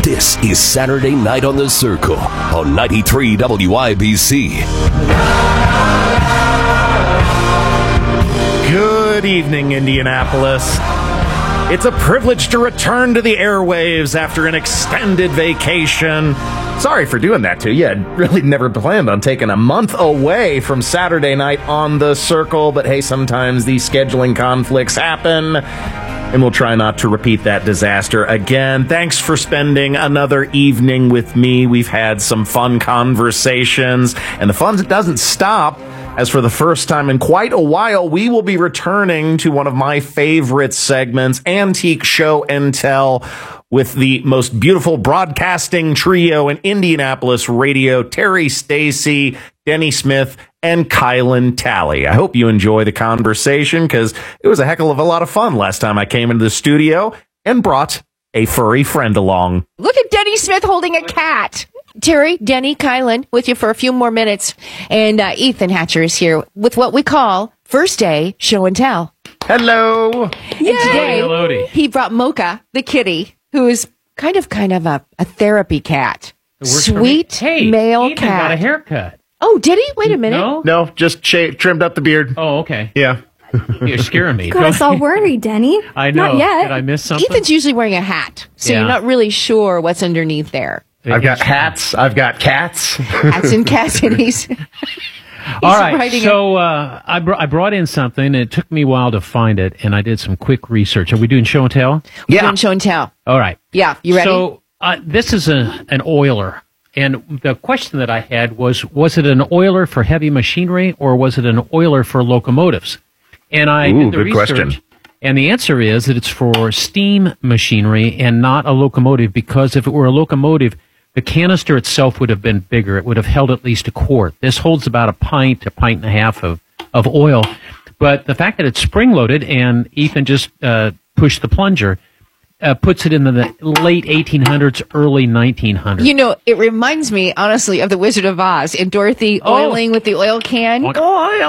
This is Saturday Night on the Circle on 93 WIBC. Good evening, Indianapolis. It's a privilege to return to the airwaves after an extended vacation. Sorry for doing that to you. I really never planned on taking a month away from Saturday Night on the Circle, but hey, sometimes these scheduling conflicts happen, and we'll try not to repeat that disaster again. Thanks for spending another evening with me. We've had some fun conversations, and the fun doesn't stop, as for the first time in quite a while, we will be returning to one of my favorite segments, Antique Show and Tell, with the most beautiful broadcasting trio in Indianapolis radio, Terry Stacy, Denny Smith, and Kylan Talley. I hope you enjoy the conversation, because it was a heck of a lot of fun last time I came into the studio and brought a furry friend along. Look at Denny Smith holding a cat. Terry, Denny, Kylan, with you for a few more minutes. And Ethan Hatcher is here with what we call First Day Show and Tell. Hello. And today, he brought Mocha, the kitty, who is kind of a therapy cat. Sweet male Ethan cat. Got a haircut. Oh, did he? Wait a minute. No, just trimmed up the beard. Oh, okay. Yeah. You're scaring me. Got us all worried, Denny. I know. Not yet. Did I miss something? Ethan's usually wearing a hat, so you're not really sure what's underneath there. I've got hats. I've got cats. Hats and cats, and he's all right. So I brought in something, and it took me a while to find it, and I did some quick research. Are we doing show and tell? We're doing show and tell. All right. Yeah, you ready? So this is an oiler, and the question that I had was it an oiler for heavy machinery, or was it an oiler for locomotives? And I did the good research. question. And the answer is that it's for steam machinery and not a locomotive, because if it were a locomotive, the canister itself would have been bigger. It would have held at least a quart. This holds about a pint and a half of oil. But the fact that it's spring-loaded and Ethan just pushed the plunger puts it in the late 1800s, early 1900s. You know, it reminds me, honestly, of the Wizard of Oz and Dorothy oiling with the oil can. Oil.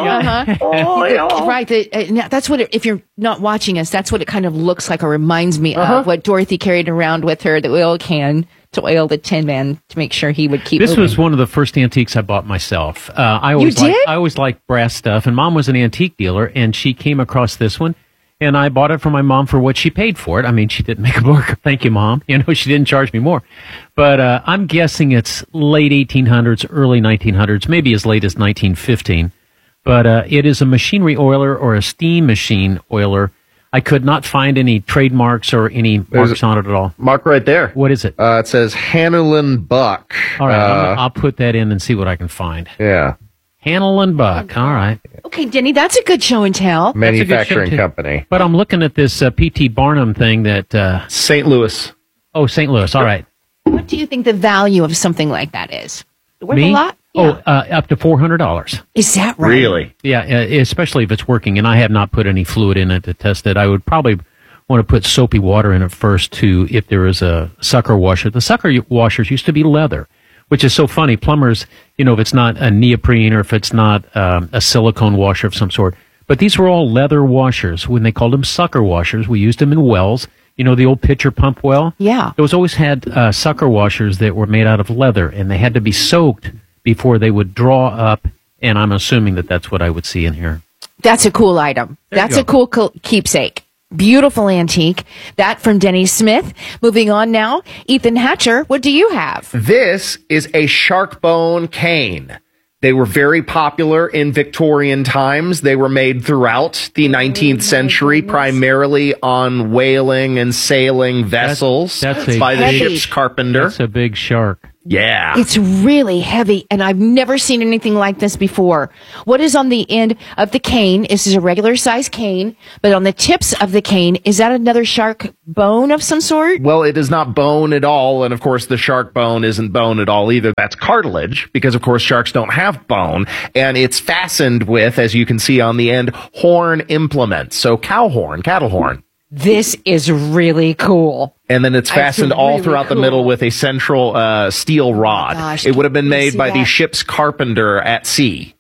Oil. Right. That's what if you're not watching us, that's what it kind of looks like or reminds me of what Dorothy carried around with her, the oil can to oil the Tin Man to make sure he would keep This moving. was one of the first antiques I bought myself. I always liked brass stuff, and Mom was an antique dealer, and she came across this one. And I bought it for my mom for what she paid for it. I mean, she didn't make a markup. Thank you, Mom. You know, she didn't charge me more. But I'm guessing it's late 1800s, early 1900s, maybe as late as 1915. But it is a machinery oiler or a steam machine oiler. I could not find any trademarks or any marks on it at all. Mark right there. What is it? It says Hanlon Buck. All right, I'll put that in and see what I can find. Yeah. Hanlon Buck. All right. Okay, Denny, that's a good show and tell. Manufacturing company. But I'm looking at this P.T. Barnum thing that... St. Louis. Oh, St. Louis. All right. What do you think the value of something like that is? Worth Me? a lot? Yeah. Up to $400. Is that right? Really? Yeah, especially if it's working. And I have not put any fluid in it to test it. I would probably want to put soapy water in it first, too, if there is a sucker washer. The sucker washers used to be leather, which is so funny. Plumbers, you know, if it's not a neoprene or if it's not a silicone washer of some sort. But these were all leather washers. When they called them sucker washers, we used them in wells. You know, the old pitcher pump well? Yeah. Those always had sucker washers that were made out of leather, and they had to be soaked before they would draw up, and I'm assuming that that's what I would see in here. That's a cool item. That's a cool keepsake. Beautiful antique. That from Denny Smith. Moving on now, Ethan Hatcher, what do you have? This is a shark bone cane. They were very popular in Victorian times. They were made throughout the 19th century, primarily on whaling and sailing vessels by the ship's carpenter. That's a big shark. Yeah. It's really heavy, and I've never seen anything like this before. What is on the end of the cane? This is a regular size cane, but on the tips of the cane, is that another shark bone of some sort? Well, it is not bone at all, and of course the shark bone isn't bone at all either. That's cartilage, because of course sharks don't have bone, and it's fastened with, as you can see on the end, horn implements. So cow horn, cattle horn. This is really cool. And then it's fastened all throughout the middle with a central steel rod. Gosh, it would have been made by that? the ship's carpenter at sea.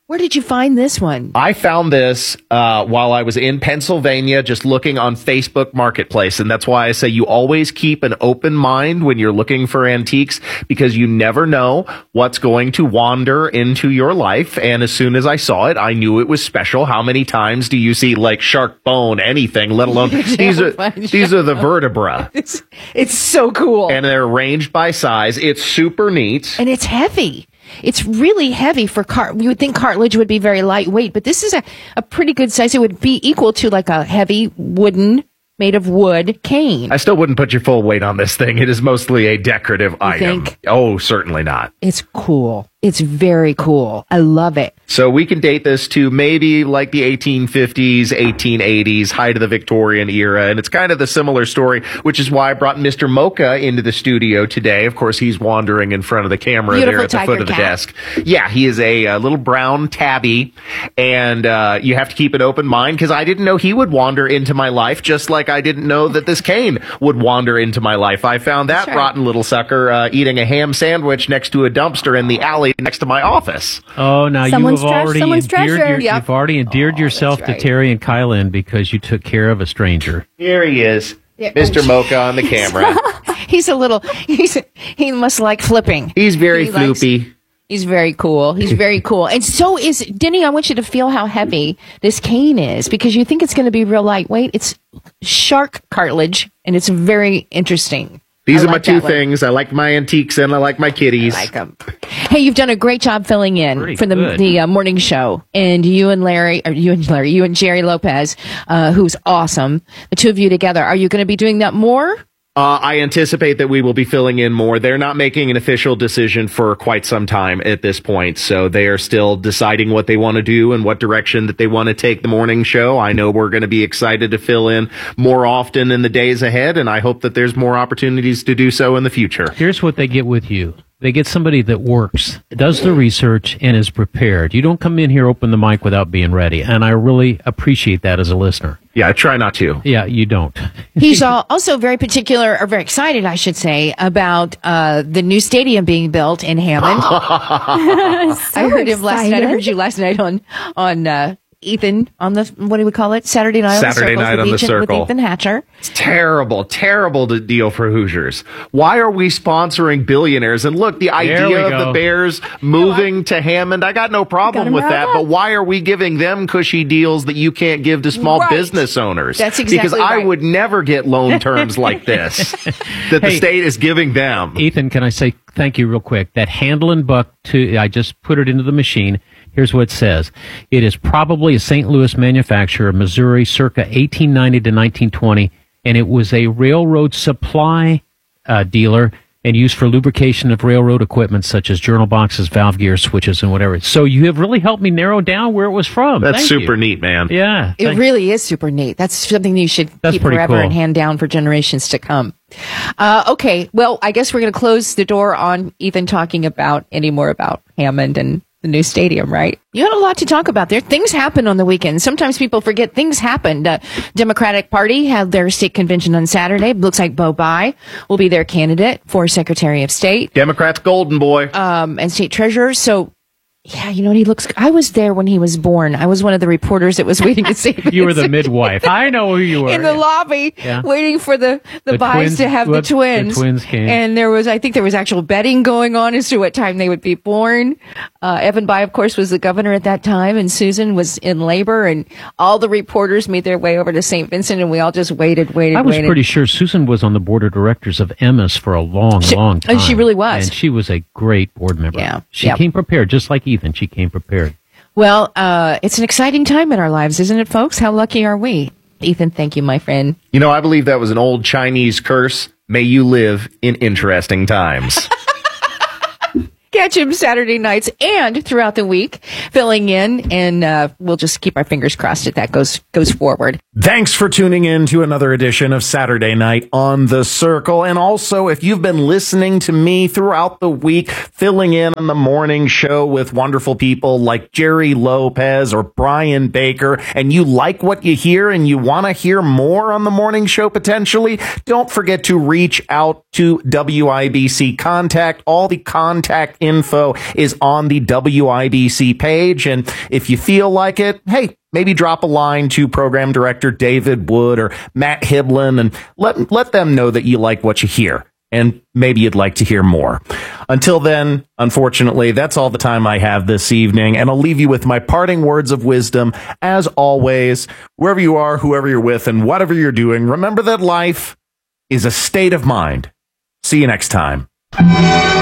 Where did you find this one? I found this while I was in Pennsylvania, just looking on Facebook Marketplace. And that's why I say you always keep an open mind when you're looking for antiques, because you never know what's going to wander into your life. And as soon as I saw it, I knew it was special. How many times do you see like shark bone, anything, let alone these are the vertebra. It's so cool. And they're arranged by size. It's super neat. And it's heavy. It's really heavy for you would think cartilage would be very lightweight, but this is a pretty good size. It would be equal to like a heavy wooden, made of wood cane. I still wouldn't put your full weight on this thing. It is mostly a decorative item. Think? Oh, certainly not. It's cool. It's very cool. I love it. So we can date this to maybe like the 1850s, 1880s, height of the Victorian era. And it's kind of the similar story, which is why I brought Mr. Mocha into the studio today. Of course, he's wandering in front of the camera there at the foot of the desk. Yeah, he is a little brown tabby. And you have to keep an open mind, because I didn't know he would wander into my life, just like I didn't know that this cane would wander into my life. I found that rotten little sucker eating a ham sandwich next to a dumpster in the alley next to my office. Oh, now you've already endeared yourself right. to Terry and Kylan because you took care of a stranger. Here he is, Mr. Mocha on the camera. He must like flipping. He's very floopy. He's very cool. He's very cool. And so is Denny. I want you to feel how heavy this cane is, because you think it's going to be real lightweight. It's shark cartilage, and it's very interesting. These are my two things. I like my antiques and I like my kitties. I like them. Hey, you've done a great job filling in for the morning show. And you and Jerry Lopez, who's awesome. The two of you together. Are you going to be doing that more? I anticipate that we will be filling in more. They're not making an official decision for quite some time at this point, so they are still deciding what they want to do and what direction that they want to take the morning show. I know we're going to be excited to fill in more often in the days ahead, and I hope that there's more opportunities to do so in the future. Here's what they get with you. They get somebody that works, does the research, and is prepared. You don't come in here, open the mic without being ready, and I really appreciate that as a listener. Yeah, I try not to. Yeah, you don't. He's also very particular, or very excited, I should say, about the new stadium being built in Hammond. I heard him last night. I heard you last night on Ethan on the, what do we call it? Saturday Night on the Circle with Ethan Hatcher. It's terrible deal for Hoosiers. Why are we sponsoring billionaires? And look, the idea of the Bears moving to Hammond, I got no problem with that, but why are we giving them cushy deals that you can't give to small business owners? That's exactly because I would never get loan terms like this that the state is giving them. Ethan, can I say thank you real quick? That handle and buck, I just put it into the machine. Here's what it says. It is probably a St. Louis manufacturer, Missouri, circa 1890 to 1920, and it was a railroad supply dealer and used for lubrication of railroad equipment such as journal boxes, valve gear, switches, and whatever. So you have really helped me narrow down where it was from. That's super neat, man. Yeah. It really is super neat. That's something you should keep forever and hand down for generations to come. Okay, well, I guess we're going to close the door on Ethan talking about any more about Hammond and the new stadium, right? You had a lot to talk about there. Things happen on the weekend. Sometimes people forget things happened. Democratic Party had their state convention on Saturday. Looks like Bo Bai will be their candidate for Secretary of State. Democrats golden boy. And state treasurer. So, yeah, you know what, he looks, I was there when he was born. I was one of the reporters that was waiting to see. You were the midwife. I know who you were. In the lobby, waiting for the Bais to have the twins. The twins came. And I think there was actual betting going on as to what time they would be born. Evan Bai, of course, was the governor at that time, and Susan was in labor, and all the reporters made their way over to St. Vincent, and we all just waited. I was pretty sure Susan was on the board of directors of Emmis for a long time. And she really was. And she was a great board member. Yeah. She came prepared, just like Ethan. She came prepared. Well, it's an exciting time in our lives, isn't it, folks? How lucky are we? Ethan, thank you, my friend. You know, I believe that was an old Chinese curse. May you live in interesting times. Catch him Saturday nights and throughout the week, filling in, and we'll just keep our fingers crossed that goes forward. Thanks for tuning in to another edition of Saturday Night on the Circle. And also, if you've been listening to me throughout the week, filling in on the morning show with wonderful people like Jerry Lopez or Brian Baker, and you like what you hear and you want to hear more on the morning show potentially, don't forget to reach out to WIBC Contact. All the contact info is on the WIDC page. And if you feel like it, hey, maybe drop a line to Program Director David Wood or Matt Hiblin and let them know that you like what you hear. And maybe you'd like to hear more. Until then, unfortunately, that's all the time I have this evening. And I'll leave you with my parting words of wisdom. As always, wherever you are, whoever you're with, and whatever you're doing, remember that life is a state of mind. See you next time.